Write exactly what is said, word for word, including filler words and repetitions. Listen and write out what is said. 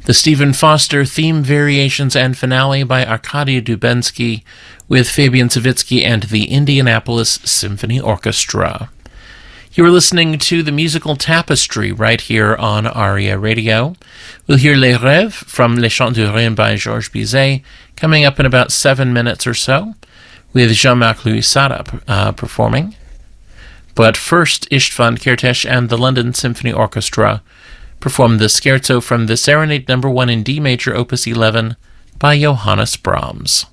The Stephen Foster Theme Variations and Finale by Arkady Dubensky with Fabian Savitsky and the Indianapolis Symphony Orchestra. You are listening to the musical Tapestry right here on ARIA Radio. We'll hear Les Rêves from Les Chants du Rhin by Georges Bizet coming up in about seven minutes or so, with Jean-Marc Louis Sada uh, performing. But first, István Kertész and the London Symphony Orchestra perform the scherzo from the Serenade Number one in D major, Opus eleven, by Johannes Brahms.